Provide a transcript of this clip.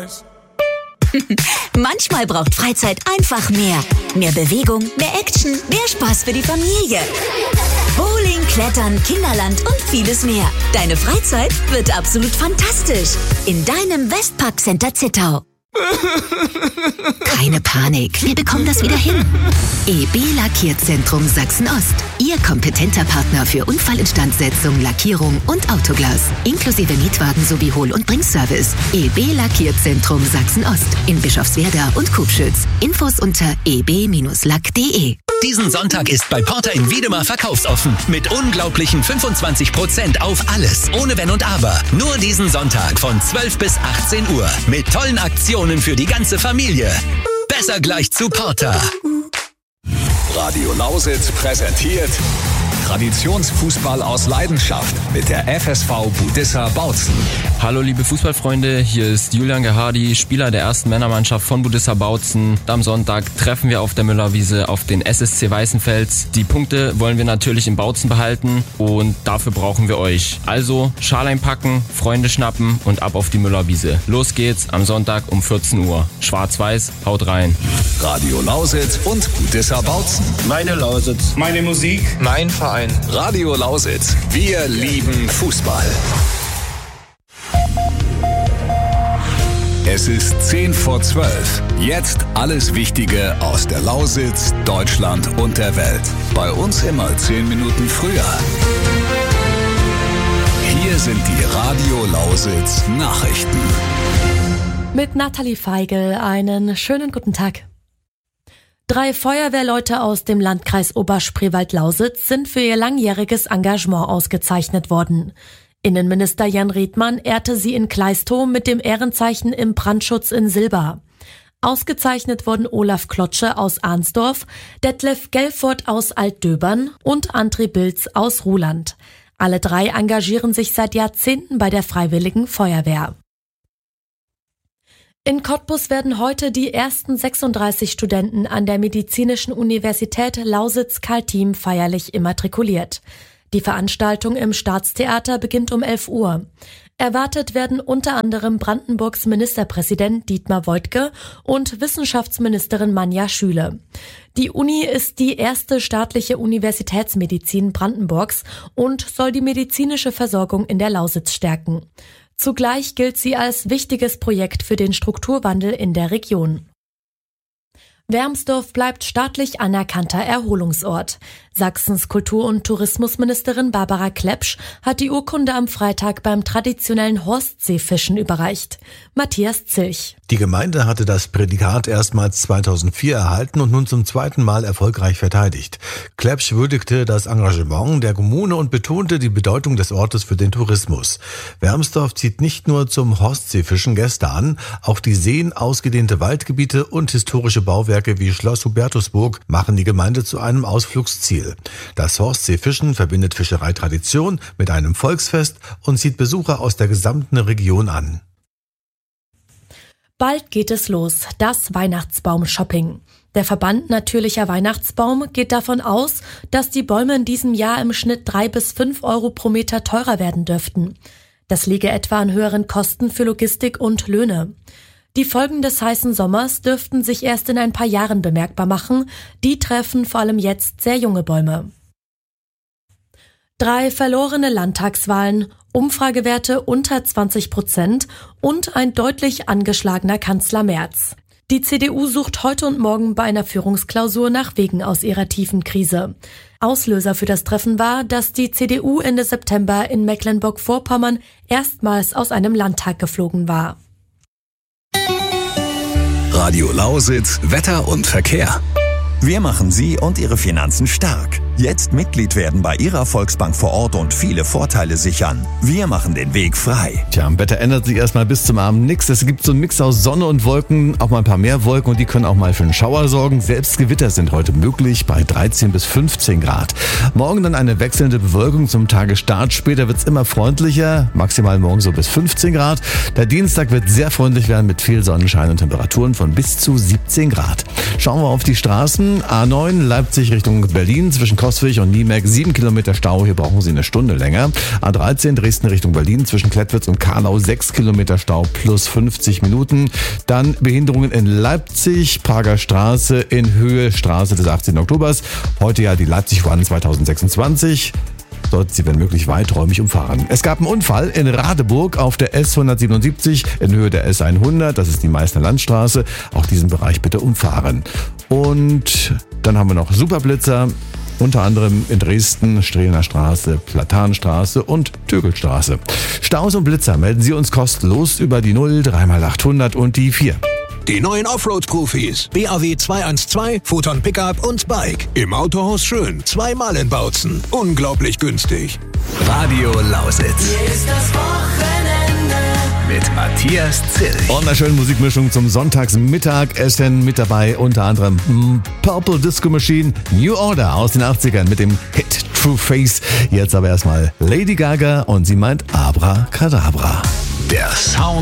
Manchmal braucht Freizeit einfach mehr. Mehr Bewegung, mehr Action, mehr Spaß für die Familie. Bowling, Klettern, Kinderland und vieles mehr. Deine Freizeit wird absolut fantastisch. In deinem Westpark Center Zittau. Keine Panik, wir bekommen das wieder hin. EB Lackierzentrum Sachsen-Ost. Ihr kompetenter Partner für Unfallinstandsetzung, Lackierung und Autoglas. Inklusive Mietwagen sowie Hol- und Bringservice. EB Lackierzentrum Sachsen-Ost. In Bischofswerda und Kubschütz. Infos unter eb-lack.de. Diesen Sonntag ist bei Porter in Wiedemar verkaufsoffen. Mit unglaublichen 25% auf alles. Ohne Wenn und Aber. Nur diesen Sonntag von 12 bis 18 Uhr. Mit tollen Aktionen für die ganze Familie. Besser gleich zu Porter. Radio Lausitz präsentiert Traditionsfußball aus Leidenschaft mit der FSV Budissa Bautzen. Hallo liebe Fußballfreunde, hier ist Julian Gerhardi, Spieler der ersten Männermannschaft von Budissa Bautzen. Am Sonntag treffen wir auf der Müllerwiese auf den SSC Weißenfels. Die Punkte wollen wir natürlich in Bautzen behalten und dafür brauchen wir euch. Also Schal einpacken, Freunde schnappen und ab auf die Müllerwiese. Los geht's am Sonntag um 14 Uhr. Schwarz-Weiß, haut rein. Radio Lausitz und Budissa Bautzen. Meine Lausitz. Meine Musik. Mein Verein. Radio Lausitz. Wir lieben Fußball. Es ist 10:10. Jetzt alles Wichtige aus der Lausitz, Deutschland und der Welt. Bei uns immer 10 Minuten früher. Hier sind die Radio Lausitz Nachrichten. Mit Nathalie Feigl einen schönen guten Tag. 3 Feuerwehrleute aus dem Landkreis Oberspreewald-Lausitz sind für ihr langjähriges Engagement ausgezeichnet worden. Innenminister Jan Riedmann ehrte sie in Kleistow mit dem Ehrenzeichen im Brandschutz in Silber. Ausgezeichnet wurden Olaf Klotsche aus Arnsdorf, Detlef Gelfurt aus Altdöbern und André Bilz aus Ruhland. Alle 3 engagieren sich seit Jahrzehnten bei der Freiwilligen Feuerwehr. In Cottbus werden heute die ersten 36 Studenten an der Medizinischen Universität Lausitz-Kaltim feierlich immatrikuliert. Die Veranstaltung im Staatstheater beginnt um 11 Uhr. Erwartet werden unter anderem Brandenburgs Ministerpräsident Dietmar Woidke und Wissenschaftsministerin Manja Schüle. Die Uni ist die erste staatliche Universitätsmedizin Brandenburgs und soll die medizinische Versorgung in der Lausitz stärken. Zugleich gilt sie als wichtiges Projekt für den Strukturwandel in der Region. Wermsdorf bleibt staatlich anerkannter Erholungsort. Sachsens Kultur- und Tourismusministerin Barbara Klepsch hat die Urkunde am Freitag beim traditionellen Horstseefischen überreicht. Matthias Zilch. Die Gemeinde hatte das Prädikat erstmals 2004 erhalten und nun zum zweiten Mal erfolgreich verteidigt. Klepsch würdigte das Engagement der Kommune und betonte die Bedeutung des Ortes für den Tourismus. Wermsdorf zieht nicht nur zum Horstseefischen Gäste an, auch die Seen, ausgedehnte Waldgebiete und historische Bauwerke wie Schloss Hubertusburg machen die Gemeinde zu einem Ausflugsziel. Das Horstseefischen verbindet Fischereitradition mit einem Volksfest und zieht Besucher aus der gesamten Region an. Bald geht es los, das Weihnachtsbaum-Shopping. Der Verband Natürlicher Weihnachtsbaum geht davon aus, dass die Bäume in diesem Jahr im Schnitt 3 bis 5 Euro pro Meter teurer werden dürften. Das liege etwa an höheren Kosten für Logistik und Löhne. Die Folgen des heißen Sommers dürften sich erst in ein paar Jahren bemerkbar machen. Die treffen vor allem jetzt sehr junge Bäume. 3 verlorene Landtagswahlen, Umfragewerte unter 20% und ein deutlich angeschlagener Kanzler Merz. Die CDU sucht heute und morgen bei einer Führungsklausur nach Wegen aus ihrer tiefen Krise. Auslöser für das Treffen war, dass die CDU Ende September in Mecklenburg-Vorpommern erstmals aus einem Landtag geflogen war. Radio Lausitz, Wetter und Verkehr. Wir machen Sie und Ihre Finanzen stark. Jetzt Mitglied werden bei Ihrer Volksbank vor Ort und viele Vorteile sichern. Wir machen den Weg frei. Tja, am Wetter ändert sich erstmal bis zum Abend nichts. Es gibt so einen Mix aus Sonne und Wolken, auch mal ein paar mehr Wolken und die können auch mal für einen Schauer sorgen. Selbst Gewitter sind heute möglich bei 13 bis 15 Grad. Morgen dann eine wechselnde Bewölkung zum Tagesstart. Später wird's immer freundlicher, maximal morgen so bis 15 Grad. Der Dienstag wird sehr freundlich werden mit viel Sonnenschein und Temperaturen von bis zu 17 Grad. Schauen wir auf die Straßen. A9 Leipzig Richtung Berlin zwischen Coswig und Niemek 7 Kilometer Stau, hier brauchen Sie eine Stunde länger. A13 Dresden Richtung Berlin zwischen Klettwitz und Karlau 6 Kilometer Stau plus 50 Minuten. Dann Behinderungen in Leipzig, Prager Straße in Höhe Straße des 18. Oktobers. Heute ja die Leipzig Run 2026. Sollten Sie, wenn möglich, weiträumig umfahren. Es gab einen Unfall in Radeburg auf der S177 in Höhe der S100. Das ist die Meißner Landstraße. Auch diesen Bereich bitte umfahren. Und dann haben wir noch Superblitzer. Unter anderem in Dresden, Strehlener Straße, Platanstraße und Tögelstraße. Staus und Blitzer melden Sie uns kostenlos über die 0 3x800 und die 4. Die neuen Offroad-Profis. BAW 212, Photon Pickup und Bike. Im Autohaus Schön. 2-mal in Bautzen. Unglaublich günstig. Radio Lausitz. Hier ist das Wochenende. Mit Matthias Zill. Und eine schöne Musikmischung zum Sonntagsmittagessen. Mit dabei unter anderem Purple Disco Machine, New Order aus den 80ern mit dem Hit True Face. Jetzt aber erstmal Lady Gaga und sie meint Abracadabra. Der Sound